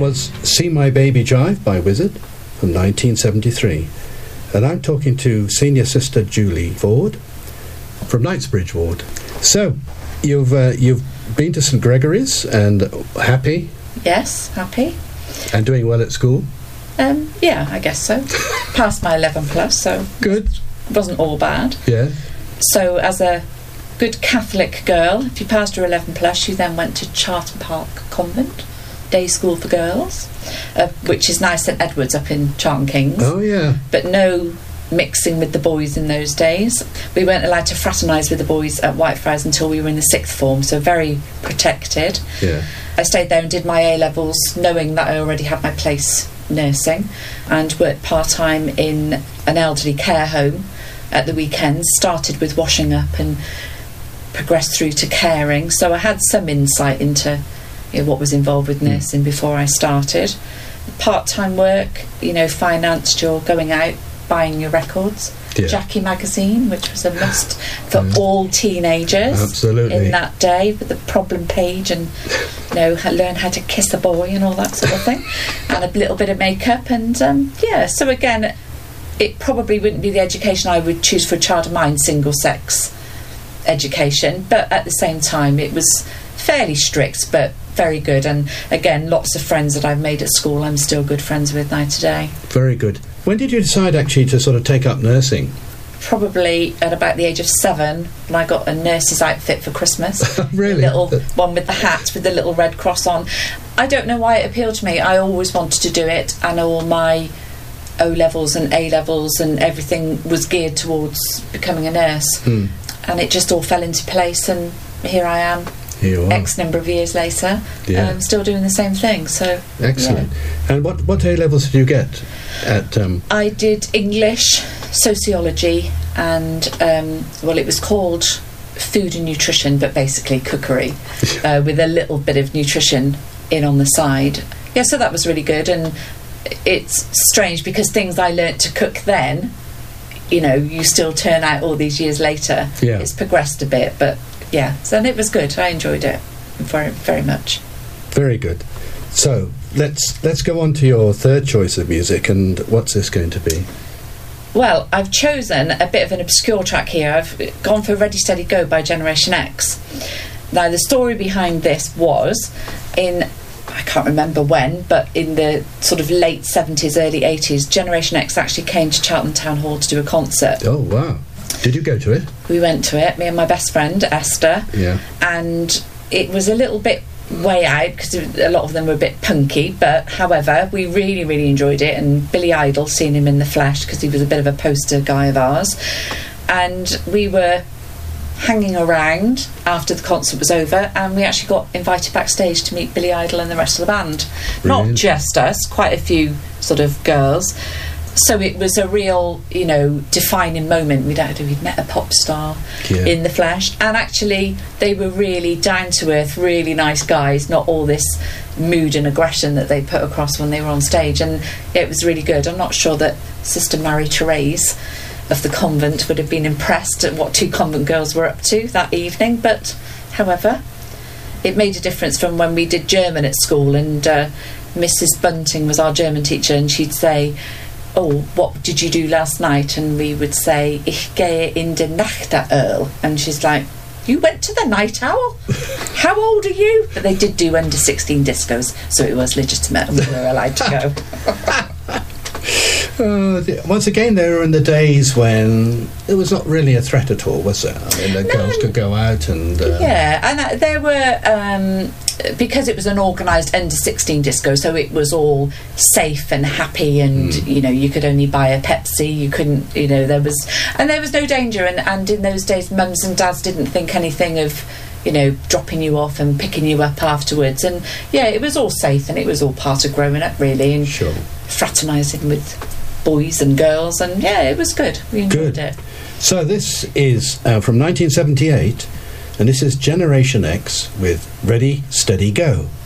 was See My Baby Jive by Wizard from 1973. And I'm talking to Senior Sister Julie Ford from Knightsbridge Ward. So, you've been to St Gregory's and happy? Yes, happy. And doing well at school? Yeah, I guess so. Passed my 11 plus, so good. Wasn't all bad. Yeah. So as a good Catholic girl, if you passed your 11 plus, you then went to Charton Park Convent, day school for girls, which is now St Edward's up in Charlton Kings. Oh, yeah. But no mixing with the boys in those days. We weren't allowed to fraternise with the boys at Whitefriars until we were in the 6th form, so very protected. Yeah. I stayed there and did my A-levels knowing that I already had my place nursing, and worked part-time in an elderly care home at the weekends. Started with washing up and progressed through to caring, so I had some insight into what was involved with nursing before I started. Part-time work, financed your going out, buying your records. Yeah. Jackie magazine, which was a must for all teenagers. Absolutely. In that day, with the problem page and learn how to kiss a boy and all that sort of thing, and a little bit of makeup, and so again, it probably wouldn't be the education I would choose for a child of mine, single sex education, but at the same time it was fairly strict but very good, and again, lots of friends that I've made at school I'm still good friends with now today. Very good. When did you decide actually to sort of take up nursing? Probably at about the age of 7, and I got a nurse's outfit for Christmas. Really? A little one with the hat with the little red cross on. I don't know why it appealed to me. I always wanted to do it, and all my O-levels and A-levels and everything was geared towards becoming a nurse. And it just all fell into place, and here I am. X number of years later, still doing the same thing. So excellent. Yeah. And what A levels did you get at? I did English, sociology, and it was called food and nutrition, but basically cookery, with a little bit of nutrition in on the side. Yeah, so that was really good. And it's strange because things I learnt to cook then, you still turn out all these years later. Yeah. It's progressed a bit, but. Yeah, so it was good. I enjoyed it very, very much. Very good. So let's go on to your third choice of music, and what's this going to be? Well, I've chosen a bit of an obscure track here. I've gone for Ready Steady Go by Generation X. Now, the story behind this was I can't remember when, but in the sort of late 70s, early 80s, Generation X actually came to Cheltenham Town Hall to do a concert. Oh, wow. Did you go to it? We went to it, me and my best friend, Esther. Yeah. And it was a little bit way out because a lot of them were a bit punky, but however, we really, really enjoyed it. And Billy Idol, seeing him in the flesh because he was a bit of a poster guy of ours. And we were hanging around after the concert was over, and we actually got invited backstage to meet Billy Idol and the rest of the band. Brilliant. Not just us, quite a few sort of girls. So it was a real, defining moment. We'd met a pop star in the flesh, and actually they were really down to earth, really nice guys, not all this mood and aggression that they put across when they were on stage, and it was really good. I'm not sure that Sister Marie-Therese of the convent would have been impressed at what two convent girls were up to that evening, but however, it made a difference from when we did German at school, and Mrs. Bunting was our German teacher, and she'd say, "Oh, what did you do last night?" And we would say, "Ich gehe in den Nachteowl." And she's like, "You went to the Night Owl? How old are you?" But they did do under 16 discos, so it was legitimate and we were allowed to go. Once again, they were in the days when it was not really a threat at all, was there? I mean, the girls could go out and... and there were... because it was an organised under 16 disco, so it was all safe and happy, and you could only buy a Pepsi, you couldn't, there was no danger, and in those days mums and dads didn't think anything of dropping you off and picking you up afterwards, and it was all safe, and it was all part of growing up really, and sure. fraternising with boys and girls, and it was good. We enjoyed it. So this is from 1978, and this is Generation X with Ready, Steady, Go.